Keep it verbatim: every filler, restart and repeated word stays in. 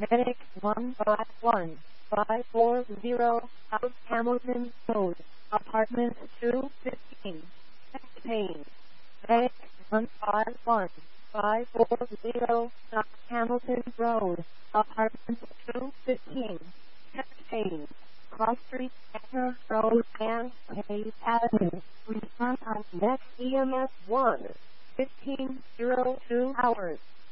Medic one five one five four zero, South Hamilton Road, Apartment two fifteen, Chest pain. Medic one five one five four zero, South Hamilton Road, Apartment two fifteen, Chest pain. Cross Street, Center Road, and Hayes Avenue. Respond on next E M S one, fifteen oh two hours.